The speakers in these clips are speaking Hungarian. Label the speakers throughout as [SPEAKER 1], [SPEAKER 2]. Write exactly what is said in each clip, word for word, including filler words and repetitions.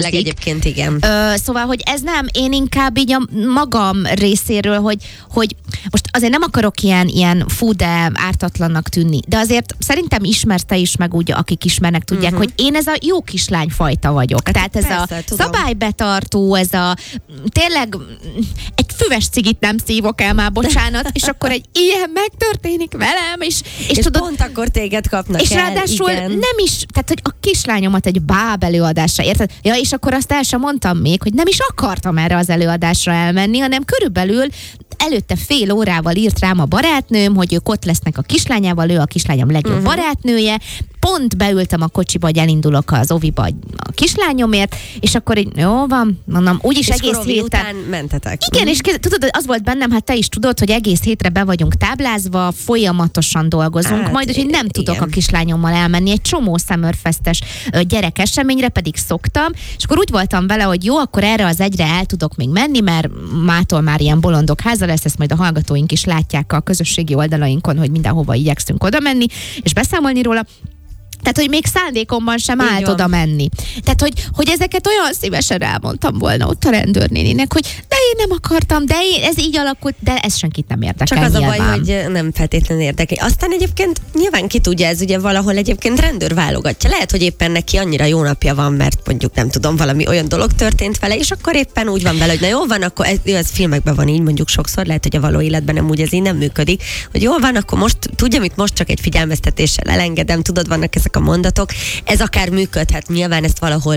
[SPEAKER 1] tényleg egyébként igen.
[SPEAKER 2] Ö, szóval, hogy ez nem, én inkább így a magam részéről, hogy, hogy most azért nem akarok ilyen, ilyen fú, de ártatlannak tűnni, de azért szerintem ismersz te is, meg úgy, akik ismernek, tudják, uh-huh. hogy én ez a jó kislány fajta vagyok. Hát tehát ez persze, a tudom. Szabálybetartó, ez a tényleg egy füves cigit nem szívok el már, bocsánat, és akkor egy ilyen megtörténik velem, és, és,
[SPEAKER 1] és
[SPEAKER 2] tudod,
[SPEAKER 1] pont akkor téged kapnak
[SPEAKER 2] és
[SPEAKER 1] el,
[SPEAKER 2] ráadásul
[SPEAKER 1] igen.
[SPEAKER 2] nem is, tehát hogy a kislányomat egy báb előadásra, érted? Ja, és akkor azt el sem mondtam még, hogy nem is akartam erre az előadásra elmenni, hanem körülbelül előtte fél órával írt rám a barátnőm, hogy ők ott lesznek a kislányával, ő a kislányom legjobb uh-huh. barátnője. Pont beültem a kocsiba, hogy elindulok az oviba a kislányomért, és akkor így, jó van, mondom, úgyis
[SPEAKER 1] és
[SPEAKER 2] egész héten...
[SPEAKER 1] után mentetek.
[SPEAKER 2] Igen, és kéz, tudod, az volt bennem, hát te is tudod, hogy egész hétre be vagyunk táblázva, folyamatosan dolgozunk, hát, majd, úgyhogy nem igen. tudok a kislányommal elmenni egy csomó Summerfestes gyerekeseményre, pedig szoktam, és akkor úgy voltam vele, hogy jó, akkor erre az egyre el tudok még menni, mert mától már ilyen bolondok háza lesz, ezt majd a hallgatóink is látják a közösségi oldalainkon, hogy mindenhova igyekszünk oda menni, és beszámolni róla. Tehát, hogy még szándékomban sem
[SPEAKER 1] így
[SPEAKER 2] állt
[SPEAKER 1] van.
[SPEAKER 2] oda menni. Tehát, hogy, hogy ezeket olyan szívesen elmondtam volna ott a rendőrnéninek, hogy de én nem akartam, de én, ez így alakult, de ez senkit nem érdekel.
[SPEAKER 1] Csak az
[SPEAKER 2] nyilván.
[SPEAKER 1] a baj, hogy nem feltétlenül érdekel. Aztán egyébként nyilván ki tudja, ez ugye valahol egyébként rendőr válogatja. Lehet, hogy éppen neki annyira jó napja van, mert mondjuk nem tudom, valami olyan dolog történt vele, és akkor éppen úgy van vele, hogy na jó van, akkor ez, ez filmekben van így, mondjuk sokszor, lehet, hogy a való életben nem úgy, ez így nem működik, hogy jó van, akkor most tudja, mit most csak egy figyelmeztetéssel elengedem, tudod, vannak ezek a mondatok. Ez akár működhet, nyilván ezt valahol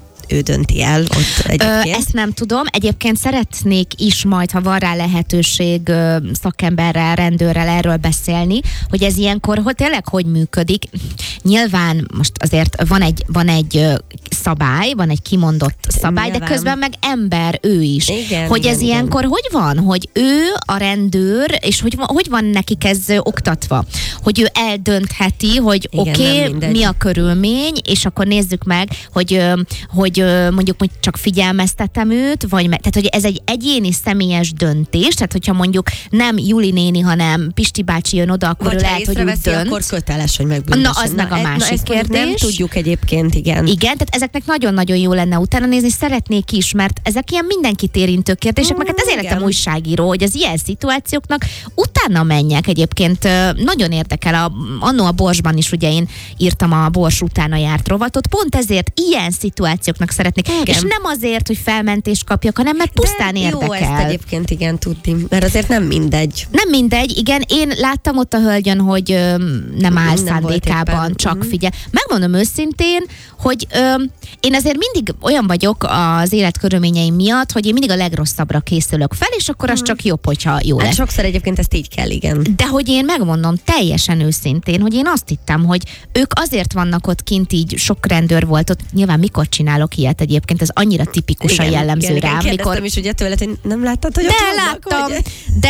[SPEAKER 1] ő dönti el ott egyébként.
[SPEAKER 2] Ö, ezt nem tudom. Egyébként szeretnék is majd, ha van rá lehetőség ö, szakemberrel, rendőrrel erről beszélni, hogy ez ilyenkor hogy tényleg hogy működik. Nyilván most azért van egy, van egy ö, szabály, van egy kimondott szabály,
[SPEAKER 1] nyilván.
[SPEAKER 2] De közben meg ember ő is.
[SPEAKER 1] Igen,
[SPEAKER 2] hogy
[SPEAKER 1] igen,
[SPEAKER 2] ez
[SPEAKER 1] igen.
[SPEAKER 2] ilyenkor hogy van? Hogy ő a rendőr, és hogy, hogy van nekik ez ö, oktatva? Hogy ő eldöntheti, hogy oké, okay, mi a körülmény, és akkor nézzük meg, hogy, ö, hogy mondjuk hogy csak figyelmeztetem őt, vagy tehát, hogy ez egy egyéni személyes döntés, tehát hogyha mondjuk nem Juli néni, hanem Pisti bácsi jön oda, akkor
[SPEAKER 1] vagy
[SPEAKER 2] ő lehet, hogy úgy dönt.
[SPEAKER 1] akkor köteles, hogy megbüntessen.
[SPEAKER 2] Na, az na, meg a másik
[SPEAKER 1] na,
[SPEAKER 2] kérdés.
[SPEAKER 1] Nem tudjuk egyébként, igen.
[SPEAKER 2] Igen, tehát ezeknek nagyon-nagyon jó lenne utána nézni, szeretnék is, mert ezek ilyen mindenkit érintő kérdések, mm, meg hát ezért lettem újságíró, hogy az ilyen szituációknak utána menjek egyébként. Nagyon érdekel, a, annó a Borsban is ugye én írtam a Bors utána járt rovatot, pont ezért ilyen szituációknak szeretnék. Igen. És nem azért, hogy felmentést kapjak, hanem mert pusztán
[SPEAKER 1] de
[SPEAKER 2] érdekel.
[SPEAKER 1] Jó ezt egyébként igen tudni, mert azért nem mindegy.
[SPEAKER 2] Nem mindegy, igen. Én láttam ott a hölgyön, hogy ö, nem áll nem szándékában, csak uh-huh. figyel. Megmondom őszintén, hogy ö, én azért mindig olyan vagyok az életkörülményeim miatt, hogy én mindig a legrosszabbra készülök fel, és akkor az uh-huh. csak jobb, hogyha jó
[SPEAKER 1] hát
[SPEAKER 2] lesz.
[SPEAKER 1] sokszor egyébként ezt így kell, igen.
[SPEAKER 2] De hogy én megmondom teljesen őszintén, hogy én azt hittem, hogy ők azért vannak ott kint, így sok rendőr volt ott. Nyilván mikor csinálok ilyet egyébként, ez annyira tipikusan igen, jellemző
[SPEAKER 1] igen,
[SPEAKER 2] rám.
[SPEAKER 1] Igen,
[SPEAKER 2] mikor...
[SPEAKER 1] is ugye tőled, hogy nem láttad, hogy
[SPEAKER 2] de
[SPEAKER 1] ott vannak,
[SPEAKER 2] láttam,
[SPEAKER 1] hogy...
[SPEAKER 2] de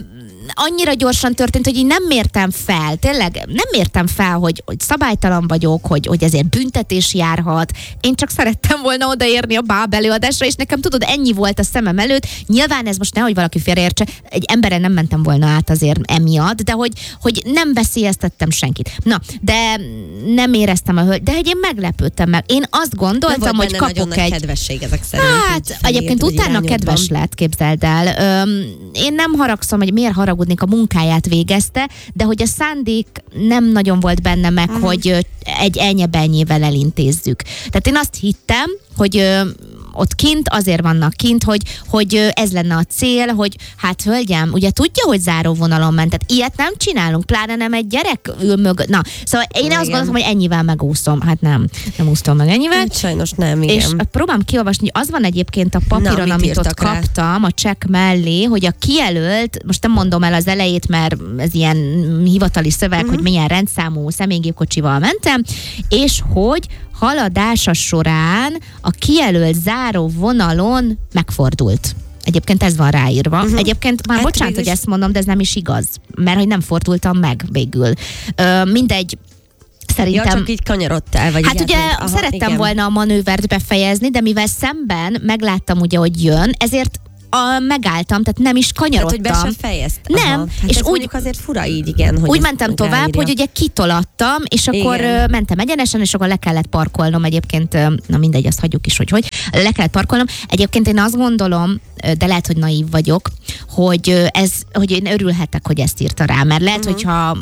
[SPEAKER 2] annyira gyorsan történt, hogy én nem mértem fel, tényleg nem mértem fel, hogy, hogy szabálytalan vagyok, hogy, hogy ezért büntetés járhat. Én csak szerettem volna odaérni a báb előadásra, és nekem tudod, ennyi volt a szemem előtt. Nyilván ez most nehogy valaki félreértse, egy emberen nem mentem volna át azért emiatt, de hogy, hogy nem veszélyeztettem senkit. Na, de nem éreztem a hölgy, de hogy én meglepődtem meg. Én azt gondoltam, hogy kapok egy...
[SPEAKER 1] kedvesség ezek szerint.
[SPEAKER 2] Hát, egyébként utána kedves lett, képzeld el. Öm, én nem haragszom, hogy miért haragudnék, a munkáját végezte, de hogy a szándék nem nagyon volt benne meg, uh-huh. hogy egy ennyi-bennyével elintézzük. Tehát én azt hittem, hogy ö, ott kint azért vannak kint, hogy, hogy ez lenne a cél, hogy hát hölgyem, ugye tudja, hogy záróvonalon ment, tehát ilyet nem csinálunk, pláne nem egy gyerek ül mögött. Na, szóval én igen. azt gondoltam, hogy ennyivel megúszom. Hát nem, nem úsztam meg ennyivel.
[SPEAKER 1] Hát sajnos nem, igen.
[SPEAKER 2] És próbálom kiolvasni, hogy az van egyébként a papíron, na, amit ott rá? kaptam, a csekk mellé, hogy a kijelölt, most nem mondom el az elejét, mert ez ilyen hivatali szöveg, uh-huh. hogy milyen rendszámú személygépkocsival mentem, és hogy haladása során a kijelölt záró vonalon megfordult. Egyébként ez van ráírva. Uh-huh. Egyébként már hát bocsánat, hogy ezt mondom, de ez nem is igaz. Mert hogy nem fordultam meg végül. Ö, mindegy, szerintem...
[SPEAKER 1] Ja, csak így kanyarodtál, vagy
[SPEAKER 2] hát ugye
[SPEAKER 1] aha,
[SPEAKER 2] szerettem
[SPEAKER 1] igen.
[SPEAKER 2] volna a manővert befejezni, de mivel szemben megláttam ugye, hogy jön, ezért a, megálltam, tehát nem is kanyarodtam.
[SPEAKER 1] Tehát, hogy be sem fejeztem.
[SPEAKER 2] Nem.
[SPEAKER 1] Hát
[SPEAKER 2] és
[SPEAKER 1] ez
[SPEAKER 2] úgy
[SPEAKER 1] azért fura így, igen. Hogy
[SPEAKER 2] úgy mentem tovább, ráírja. Hogy ugye kitolattam, és akkor igen. mentem egyenesen, és akkor le kellett parkolnom egyébként, na mindegy, azt hagyjuk is, hogy hogy. le kellett parkolnom. Egyébként én azt gondolom, de lehet, hogy naív vagyok, hogy ez, hogy én örülhetek, hogy ezt írta rá, mert lehet, uh-huh. hogyha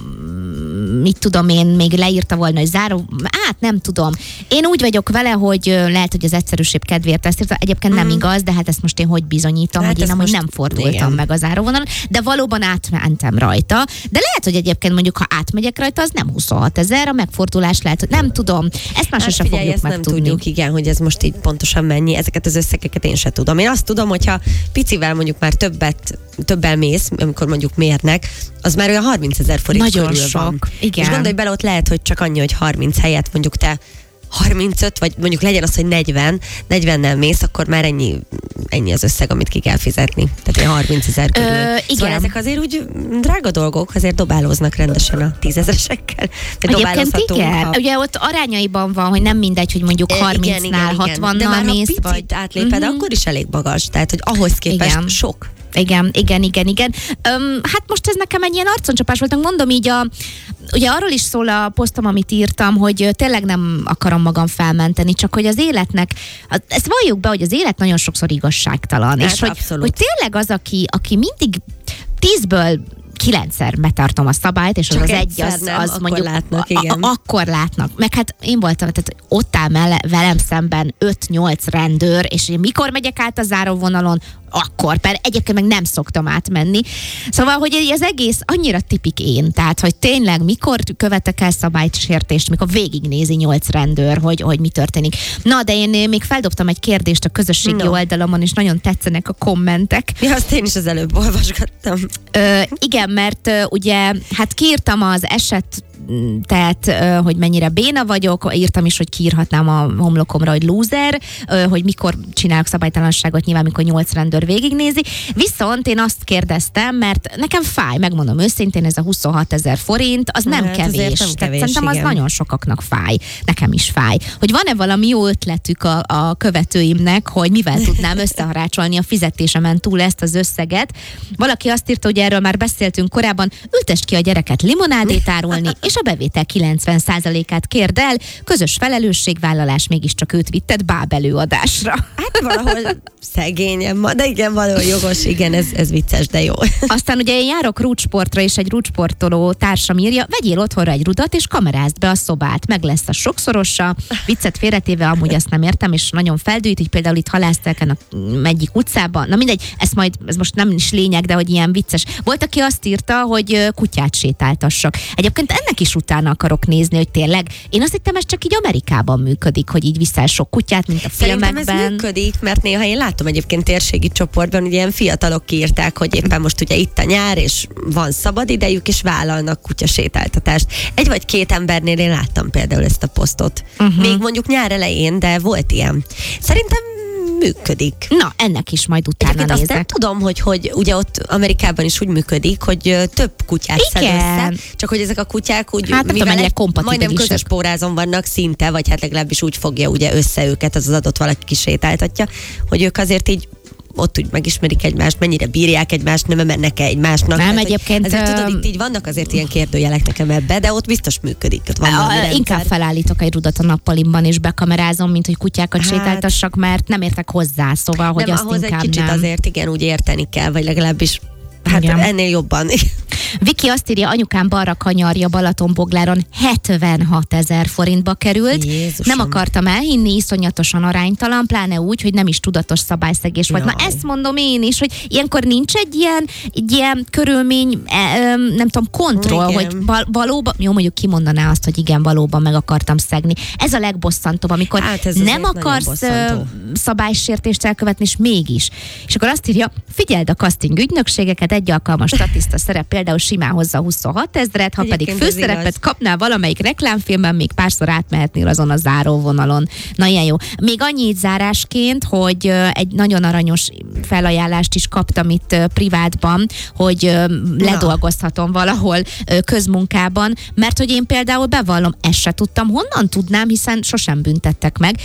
[SPEAKER 2] mit tudom én, még leírta volna, hogy záró, hát nem tudom. Én úgy vagyok vele, hogy lehet, hogy az egyszerűség kedvéért ezt írta, egyébként uh-huh. nem igaz, de hát ezt most én hogy bizonyítom, hát hogy én amúgy nem fordultam igen. meg a záróvonalon, de valóban átmentem rajta, de lehet, hogy egyébként mondjuk, ha átmegyek rajta, az nem huszonhat ezer, a megfordulás lehet, hogy nem tudom, ezt már hát sosem fogjuk ezt megtudni.
[SPEAKER 1] Nem tudjuk, igen, hogy ez most így pontosan mennyi, ezeket az összegeket én sem tudom. Én azt tudom, hogyha picivel mondjuk már többet, többel mész, amikor mondjuk mérnek, az már olyan harmincezer forint
[SPEAKER 2] nagyon
[SPEAKER 1] körül
[SPEAKER 2] sok.
[SPEAKER 1] Van.
[SPEAKER 2] Igen.
[SPEAKER 1] És gondolj bele, ott lehet, hogy csak annyi, hogy harminc helyet mondjuk te harmincöt, vagy mondjuk legyen az, hogy negyven, negyvennel mész, akkor már ennyi, ennyi az összeg, amit ki kell fizetni. Tehát ilyen harmincezer körül. Ö, igen. Szóval ezek azért úgy drága dolgok, azért dobálóznak rendesen a tízezeresekkel.
[SPEAKER 2] Egyébként igen. Ha... Ugye ott arányaiban van, hogy nem mindegy, hogy mondjuk harmincnál hatvannal mész.
[SPEAKER 1] De már ha picit átléped, uh-huh. akkor is elég magas. Tehát, hogy ahhoz képest igen. sok.
[SPEAKER 2] Igen, igen, igen, igen. Öm, hát most ez nekem egy ilyen arconcsapás volt, mondom így a, ugye arról is szól a posztom, amit írtam, hogy tényleg nem akarom magam felmenteni, csak hogy az életnek, ezt valljuk be, hogy az élet nagyon sokszor igazságtalan, hát és hogy, hogy tényleg az, aki, aki mindig tízből kilencszer betartom a szabályt, és csak az, az egy, az,
[SPEAKER 1] nem,
[SPEAKER 2] az mondjuk
[SPEAKER 1] látnak,
[SPEAKER 2] a, a, akkor látnak. Meg hát én voltam, tehát ott áll melle, velem szemben öt-nyolc rendőr, és én mikor megyek át a záróvonalon, akkor, per egyébként meg nem szoktam átmenni. Szóval, hogy az egész annyira tipik én, tehát, hogy tényleg mikor követek el szabálysértést, mikor végignézi nyolc rendőr, hogy, hogy mi történik. Na, de én még feldobtam egy kérdést a közösségi no. oldalamon, és nagyon tetszenek a kommentek.
[SPEAKER 1] Ja, azt én is az előbb olvasgattam.
[SPEAKER 2] Ö, igen, mert ö, ugye, hát kiírtam az eset, tehát, hogy mennyire béna vagyok, írtam is, hogy kiírhatnám a homlokomra, hogy lúzer, hogy mikor csinálok szabálytalanságot, nyilván mikor nyolc rendőr végignézi. Viszont én azt kérdeztem, mert nekem fáj, megmondom őszintén, ez a huszonhat ezer forint, az nem hát kevés. Nem kevés. Szerintem az nagyon sokaknak fáj. Nekem is fáj. Hogy van-e valami jó ötletük a, a követőimnek, hogy mivel tudnám összeharácsolni a fizetésemen túl ezt az összeget. Valaki azt írta, hogy erről már beszéltünk korábban, ültest ki a gyereket limonádét árulni, és a bevétel kilencven százalékát kérd el, közös felelősségvállalás, mégiscsak őt vitted báb előadásra.
[SPEAKER 1] Hát valahol szegényem, de igen, valahol jogos, igen, ez, ez vicces, de jó.
[SPEAKER 2] Aztán ugye én járok rúdsportra, és egy rúdsportoló társam írja, vegyél otthonra egy rudat, és kamerázd be a szobát, meg lesz a sokszorosa, viccet félretéve, amúgy azt nem értem, és nagyon feldűjt, így például itt halásztelken a egyik utcában, na mindegy, ez majd, ez most nem is lényeg, de hogy ilyen vicces. Volt, aki azt írta, hogy kutyát sétáltassak. Egyébként ennek is utána akarok nézni, hogy tényleg, én azt hittem, ez csak így Amerikában működik, hogy így viszel sok kutyát, mint a filmekben.
[SPEAKER 1] Szerintem ez működik, mert néha én látom egyébként térségi csoportban, hogy ilyen fiatalok kiírták, hogy éppen most ugye itt a nyár, és van szabad idejük, és vállalnak kutyasétáltatást. Egy vagy két embernél én láttam például ezt a posztot. Uh-huh. Még mondjuk nyár elején, de volt ilyen. Szerintem működik.
[SPEAKER 2] Na, ennek is majd utána
[SPEAKER 1] nézek. Azt nem tudom, hogy, hogy ugye ott Amerikában is úgy működik, hogy több kutyát szed össze, csak hogy ezek a kutyák úgy,
[SPEAKER 2] hát, mivel tudom,
[SPEAKER 1] majdnem közös pórázon vannak szinte, vagy hát legalábbis úgy fogja ugye össze őket, az az adott valaki kisétáltatja, hogy ők azért így ott úgy megismerik egymást, mennyire bírják egymást, nem mennek-e egymásnak.
[SPEAKER 2] Nem,
[SPEAKER 1] tehát,
[SPEAKER 2] egyébként...
[SPEAKER 1] Ezért tudod, itt így vannak azért ilyen kérdőjelek nekem ebbe, de ott biztos működik. Ott van
[SPEAKER 2] a, inkább felállítok egy rudat a nappalimban, és bekamerázom, mint hogy kutyákat hát, sétáltassak, mert nem értek hozzá, szóval, hogy
[SPEAKER 1] nem,
[SPEAKER 2] azt
[SPEAKER 1] ahhoz
[SPEAKER 2] inkább
[SPEAKER 1] egy kicsit
[SPEAKER 2] nem.
[SPEAKER 1] azért igen, úgy érteni kell, vagy legalábbis hát igen. ennél jobban.
[SPEAKER 2] Viki azt írja, anyukám balra kanyarja Balatonbogláron hetvenhat ezer forintba került.
[SPEAKER 1] Jézusom.
[SPEAKER 2] Nem akartam elhinni, iszonyatosan aránytalan, pláne úgy, hogy nem is tudatos szabályszegés volt. Jaj. Na ezt mondom én is, hogy ilyenkor nincs egy ilyen, egy ilyen körülmény, nem tudom, kontroll, igen. hogy val- valóban, jó, mondjuk kimondaná azt, hogy igen, valóban meg akartam szegni. Ez a legbosszantóbb, amikor hát nem akarsz szabálysértést elkövetni, és mégis. És akkor azt írja, figyeld a casting ügynökségeket, egy alkalmas statiszta szerep például simán hozza huszonhat ezret, ha egyébként pedig főszerepet kapnál valamelyik reklámfilmben, még párszor átmehetnél azon a záróvonalon. Na ilyen jó. Még annyit zárásként, hogy egy nagyon aranyos felajánlást is kaptam itt privátban, hogy ledolgozhatom valahol közmunkában, mert hogy én például bevallom, ezt se tudtam, honnan tudnám, hiszen sosem büntettek meg,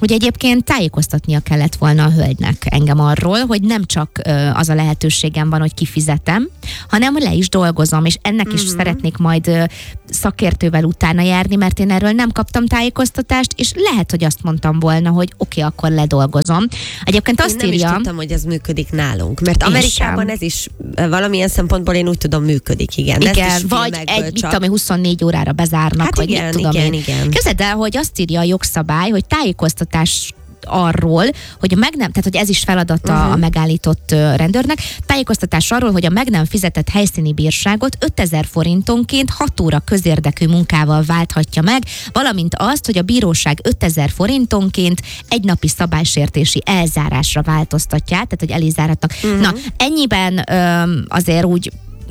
[SPEAKER 2] hogy egyébként tájékoztatnia kellett volna a hölgynek engem arról, hogy nem csak az a lehetőségem van, hogy kifizetem, hanem le is dolgozom, és ennek uh-huh. is szeretnék majd szakértővel utána járni, mert én erről nem kaptam tájékoztatást, és lehet, hogy azt mondtam volna, hogy oké, okay, akkor ledolgozom. Egyébként azt
[SPEAKER 1] én nem
[SPEAKER 2] írja...
[SPEAKER 1] is tudtam, hogy ez működik nálunk, mert Amerikában sem. Ez is valamilyen szempontból én úgy tudom működik, igen.
[SPEAKER 2] Igen, vagy egy, mit tudom, huszonnégy órára bezárnak,
[SPEAKER 1] hát
[SPEAKER 2] vagy
[SPEAKER 1] igen,
[SPEAKER 2] mit tudom
[SPEAKER 1] igen,
[SPEAKER 2] én.
[SPEAKER 1] igen.
[SPEAKER 2] Képzeld el, hogy azt írja a jogszabály, hogy tájékoztatás arról, hogy a meg nem, tehát hogy ez is feladata uh-huh. a megállított uh, rendőrnek, tájékoztatás arról, hogy a meg nem fizetett helyszíni bírságot ötezer forintonként hat óra közérdekű munkával válthatja meg, valamint azt, hogy a bíróság ötezer forintonként egy napi szabálysértési elzárásra változtatja, tehát hogy el is zárhatnak. Uh-huh. Na, ennyiben um, azért úgy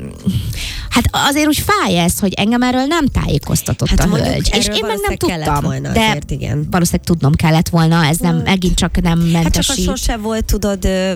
[SPEAKER 2] hát azért úgy fáj ez, hogy engem erről nem tájékoztatott hát a hölgy. És én meg nem tudtam, volna, de azért, igen. valószínűleg tudnom kellett volna, ez nem, megint csak nem mentesít.
[SPEAKER 1] Hát csak ha sose volt, tudod, ö,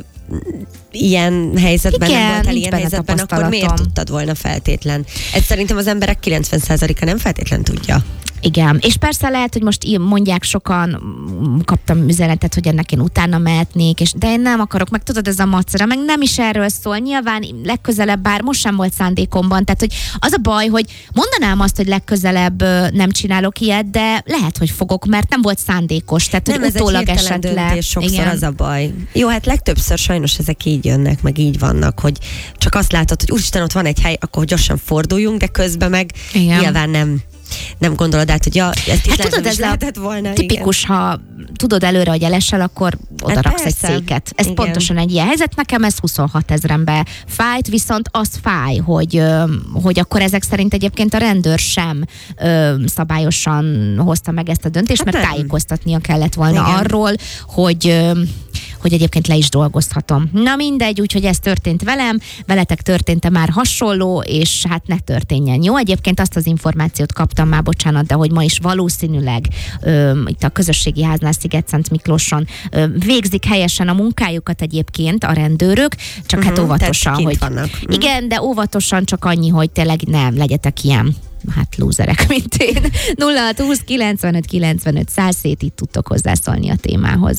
[SPEAKER 1] ilyen helyzetben,
[SPEAKER 2] igen,
[SPEAKER 1] nem voltál ilyen helyzetben, akkor miért tudtad volna feltétlen? Ez szerintem az emberek kilencven százaléka nem feltétlen tudja.
[SPEAKER 2] Igen, és persze lehet, hogy most mondják sokan, kaptam üzenetet, hogy ennek én utána mehetnék, és de én nem akarok, meg tudod, ez a macera, meg nem is erről szól, nyilván legközelebb, bár most sem volt szándékomban, tehát hogy az a baj, hogy mondanám azt, hogy legközelebb nem csinálok ilyet, de lehet, hogy fogok, mert nem volt szándékos, tehát
[SPEAKER 1] nem,
[SPEAKER 2] hogy utólag esett le.
[SPEAKER 1] Sokszor
[SPEAKER 2] igen.
[SPEAKER 1] Az a baj. Jó, hát legtöbbször sajnos ezek így jönnek, meg így vannak, hogy csak azt látod, hogy úristen, ott van egy hely, akkor gyorsan forduljunk, de közben meg igen. nyilván nem nem gondolod át, hogy ja, ezt
[SPEAKER 2] hát tudod, ez lehetett volna. Tipikus, igen. ha tudod előre, hogy elesel, akkor oda hát raksz persze. egy széket. Ez igen. pontosan egy ilyen helyzet. Nekem ez huszonhat ezrenbe fájt, viszont az fáj, hogy, hogy akkor ezek szerint egyébként a rendőr sem ö, szabályosan hozta meg ezt a döntést, hát mert nem. tájékoztatnia kellett volna igen. arról, hogy ö, hogy egyébként le is dolgozhatom. Na mindegy, úgyhogy ez történt velem, veletek történt-e már hasonló, és hát ne történjen. Jó, egyébként azt az információt kaptam már, bocsánat, de hogy ma is valószínűleg ö, itt a közösségi háznál Sziget-Szent Miklóson ö, végzik helyesen a munkájukat egyébként a rendőrök, csak uh-huh, hát óvatosan, hogy
[SPEAKER 1] vannak.
[SPEAKER 2] igen, de óvatosan csak annyi, hogy tényleg nem legyetek ilyen hát lúzerek, mint én. nulla hat húsz kilencvenöt kilencvenöt száz szét itt tudtok hozzászólni a témához.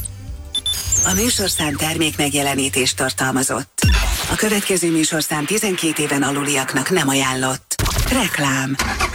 [SPEAKER 3] A műsorszám termék megjelenítést tartalmazott. A következő műsorszám tizenkét éven aluliaknak nem ajánlott. Reklám.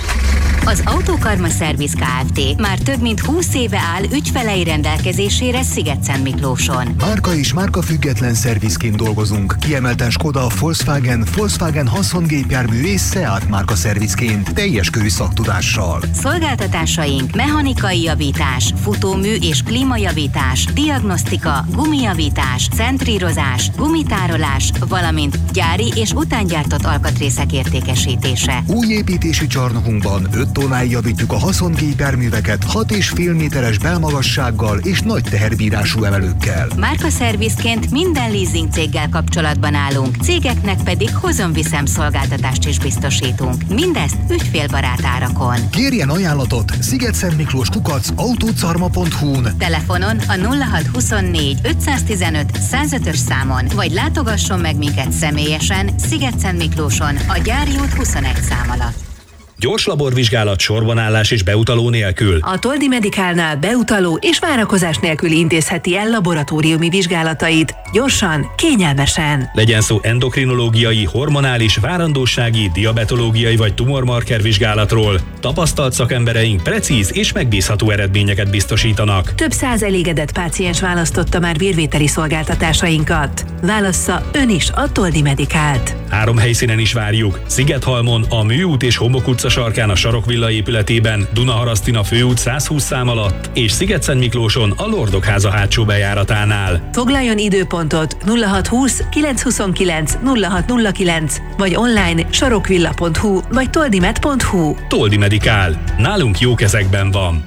[SPEAKER 4] Az Autókarma Szerviz Kft. Már több mint húsz éve áll ügyfelei rendelkezésére Sziget-Szent Miklóson.
[SPEAKER 5] Márka és márka független szervizként dolgozunk. Kiemelten Skoda, Volkswagen, Volkswagen haszongépjármű és Seat márka szervizként teljes körű szaktudással.
[SPEAKER 4] Szolgáltatásaink mechanikai javítás, futómű és klímajavítás, diagnosztika, gumijavítás, centrírozás, gumitárolás, valamint gyári és utángyártott alkatrészek értékesítése.
[SPEAKER 5] Új építési csarnokunkban öt tonnáig javítjuk a haszongépjárműveket hat és fél méteres belmagassággal és nagy teherbírású emelőkkel.
[SPEAKER 4] Márkaszervizként minden leasing céggel kapcsolatban állunk, cégeknek pedig hozom-viszem szolgáltatást is biztosítunk. Mindezt ügyfélbarát árakon.
[SPEAKER 5] Kérjen ajánlatot Sziget-Szent Miklós kukac autócarma pont hu-n.
[SPEAKER 4] Telefonon a nulla hat huszonnégy ötszáztizenöt száz ötös számon, vagy látogasson meg minket személyesen Sziget-Szent Miklóson a Gyári út huszonegy szám alatt.
[SPEAKER 6] Gyors laborvizsgálat, sorbanállás és beutaló nélkül.
[SPEAKER 3] A Toldi Medicalnál beutaló és várakozás nélkül intézheti el laboratóriumi vizsgálatait. Gyorsan, kényelmesen.
[SPEAKER 6] Legyen szó endokrinológiai, hormonális, várandósági, diabetológiai vagy tumormarker vizsgálatról. Tapasztalt szakembereink precíz és megbízható eredményeket biztosítanak.
[SPEAKER 3] Több száz elégedett páciens választotta már vérvételi szolgáltatásainkat. Válassza ön is a Toldi Medicalt.
[SPEAKER 6] Három helyszínen is várjuk. Szigethalmon, a Műút és Homok utca sarkán a Sarokvilla épületében, Dunaharasztin főút száz húsz szám alatt, és Sziget-Szent Miklóson a Lordok háza hátsó bejáratánál.
[SPEAKER 3] Foglaljon időpontot nulla hat húsz kilencszázhuszonkilenc nulla hat nulla kilenc, vagy online sarokvilla pont hu vagy toldimed pont hu.
[SPEAKER 6] Toldi Medicál. Nálunk jó kezekben van.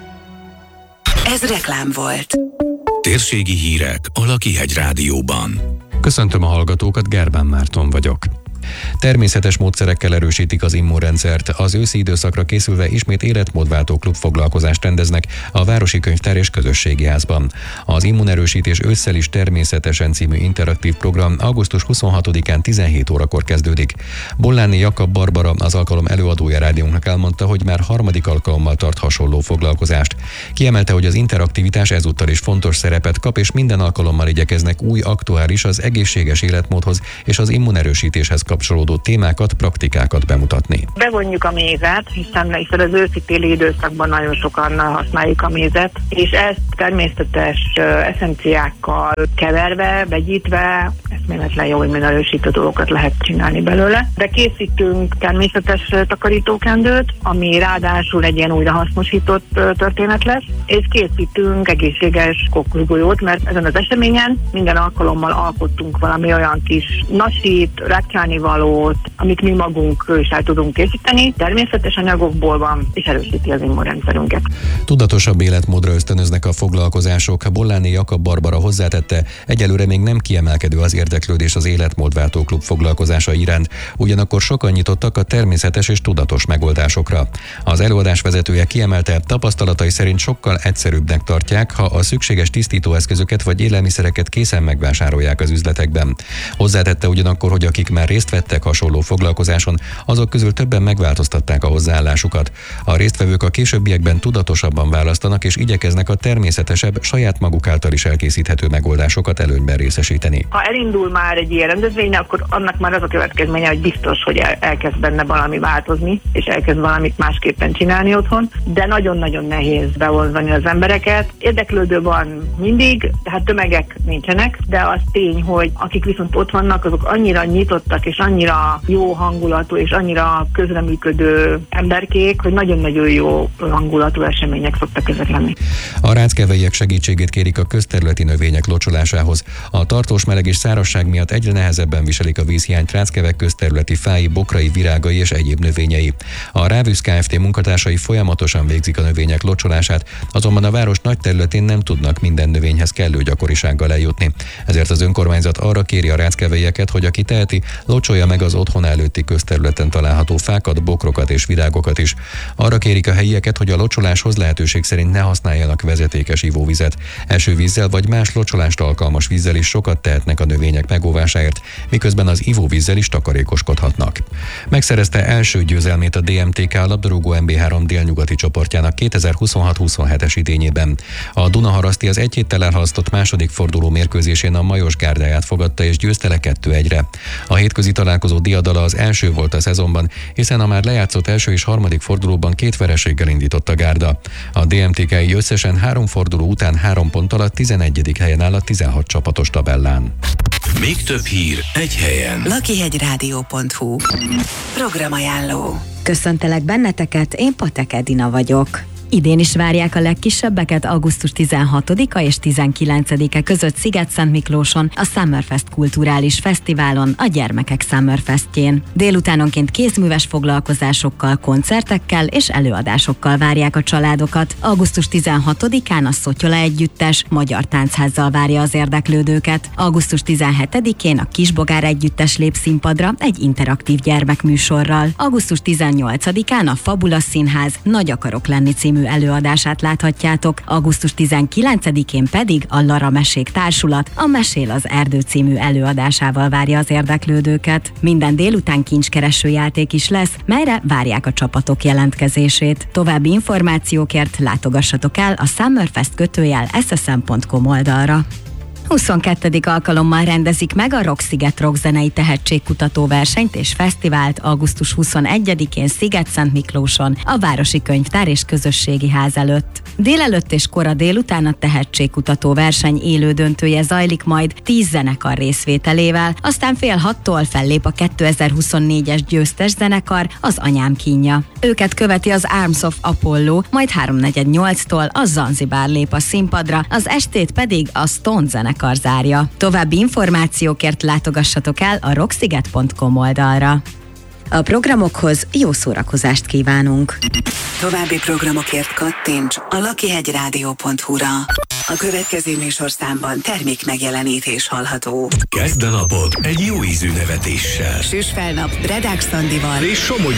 [SPEAKER 3] Ez reklám volt.
[SPEAKER 7] Térségi hírek a Lakihegy Rádióban.
[SPEAKER 8] Köszöntöm a hallgatókat, Gerbán Márton vagyok.
[SPEAKER 7] Természetes módszerekkel erősítik az immunrendszert. Az őszi időszakra készülve ismét életmódváltó klub foglalkozást rendeznek a Városi Könyvtár és Közösségi Házban. Az Immunerősítés ősszel is természetesen című interaktív program augusztus huszonhatodikán tizenhét órakor kezdődik. Bolláni Jakab Barbara, az alkalom előadója rádiónknak elmondta, hogy már harmadik alkalommal tart hasonló foglalkozást. Kiemelte, hogy az interaktivitás ezúttal is fontos szerepet kap, és minden alkalommal igyekeznek új, aktuális, az egészséges életmódhoz és az immunerősítéshez kapcsolódó témákat, praktikákat bemutatni.
[SPEAKER 8] Bevonjuk a mézet, hiszen, hiszen az őszi-téli időszakban nagyon sokan használjuk a mézet, és ezt természetes eszenciákkal keverve, vegyítve, eszméletlen jó immunerősítő dolgokat lehet csinálni belőle. De készítünk természetes takarítókendőt, ami ráadásul egy ilyen újrahasznosított történet lesz, és készítünk egészséges kókuszgolyót, mert ezen az eseményen minden alkalommal alkottunk valami olyan kis nasít, rákcsálnivalót, amit mi magunk is el tudunk készíteni, természetes anyagokból van, és erősíti az immunrendszerünket.
[SPEAKER 7] Tudatosabb életmódra ösztönöznek a foglalkozások. Bolláni Jakab Barbara hozzátette, egyelőre még nem kiemelkedő az érdeklődés az életmódváltó klub foglalkozása iránt, ugyanakkor sokan nyitottak a természetes és tudatos megoldásokra. Az előadás vezetője kiemelte, tapasztalatai szerint sokkal egyszerűbbnek tartják, ha a szükséges tisztítóeszközöket vagy élelmiszereket készen megvásárolják az üzletekben. Hozzátette ugyanakkor, hogy akik már részt vettek hasonló foglalkozáson, azok közül többen megváltoztatták a hozzáállásukat. A résztvevők a későbbiekben tudatosabban választanak és igyekeznek a természetesebb, saját maguk által is elkészíthető megoldásokat előnyben részesíteni.
[SPEAKER 8] Ha elindul már egy ilyen rendezvény, akkor annak már az a következménye, hogy biztos, hogy el, elkezd benne valami változni, és elkezd valamit másképpen csinálni otthon, de nagyon-nagyon nehéz bevonzani az embereket. Érdeklődő van mindig, tehát tömegek nincsenek, de az tény, hogy akik viszont ott vannak, azok annyira nyitottak, és annyira jó hangulatú, és annyira közreműködő emberkék, hogy nagyon-nagyon jó hangulatú események szoktak ezek lenni.
[SPEAKER 7] A ráckeveiek segítségét kérik a közterületi növények locsolásához. A tartós meleg és szárazság miatt egyre nehezebben viselik a vízhiányt Ráckevek közterületi fái, bokrai, virágai és egyéb növényei. A Rávűz Kft. Munkatársai folyamatosan végzik a növények locsolását, azonban a város nagy területén nem tudnak minden növényhez kellő gyakorisággal eljutni. Ezért az önkormányzat arra kéri a ráckeveieket, hogy aki teheti, locsolja meg az otthon előtti közterületen található fákat, bokrokat és virágokat is. Arra kérik a helyieket, hogy a locsoláshoz lehetőség szerint ne használjanak vezetékes ivóvizet. Esővízzel vagy más locsolást alkalmas vízzel is sokat tehetnek a növények megóvásáért, miközben az ivóvízzel is takarékoskodhatnak. Megszerezte első győzelmét a dé em té ká labdarúgó em bé három délnyugati csoportjának kétezer-huszonhat huszonhetes idényében. A Dunaharaszti az egy héttel elhalasztott második forduló mérkőzésén a Majos Gárdáját fogadta és győzte le kettő egyre. A hétközi találkozó diadala az első volt a szezonban, hiszen a már lejátszott első és harmadik fordulóban két vereséggel indított a Gárda. A dé em té ká összesen három forduló után három ponttal a tizenegyedik helyen áll a tizenhat csapatos tabellán.
[SPEAKER 9] Még több hír egy helyen.
[SPEAKER 3] lakihegyrádió pont hu Programajánló.
[SPEAKER 10] Köszöntelek benneteket, én Patek Edina vagyok. Idén is várják a legkisebbeket augusztus tizenhatodika és tizenkilencedike között Szigetszentmiklóson, a Summerfest kulturális fesztiválon, a Gyermekek Summerfestjén. Délutánonként kézműves foglalkozásokkal, koncertekkel és előadásokkal várják a családokat. augusztus tizenhatodikán a Szotyola Együttes magyar táncházzal várja az érdeklődőket. augusztus tizenhetedikén a Kisbogár Együttes lép színpadra egy interaktív gyermekműsorral. augusztus tizennyolcadikán a Fabula Színház Nagy akarok lenni című előadását láthatjátok, augusztus tizenkilencedikén pedig a Lara Mesék Társulat a Mesél az Erdő című előadásával várja az érdeklődőket. Minden délután kincskereső játék is lesz, melyre várják a csapatok jelentkezését. További információkért látogassatok el a Summerfest kötőjel es es em pont com oldalra. huszonkettedik alkalommal rendezik meg a Rocksziget rockzenei tehetségkutató versenyt és fesztivált augusztus huszonegyedikén Szigetszentmiklóson, a Városi Könyvtár és Közösségi Ház előtt. Délelőtt és kora délután a tehetségkutató verseny élő döntője zajlik majd tíz zenekar részvételével, aztán fél hattól fellép a kétezer-huszonnégyes győztes zenekar, az Anyám kínja. Őket követi az Arms of Apollo, majd háromnegyed nyolctól a Zanzibár lép a színpadra, az estét pedig a Stone zenekar zárja. További információkért látogassatok el a rocksziget pont com oldalra. A programokhoz jó szórakozást kívánunk.
[SPEAKER 3] További programokért kattints a lakihegy-rádió pont hu-ra. A következő műsorszámban termék megjelenítés hallható.
[SPEAKER 9] Kezd a napod egy jó ízű nevetéssel.
[SPEAKER 3] Süss fel nap Redák Szandival
[SPEAKER 9] És Somogy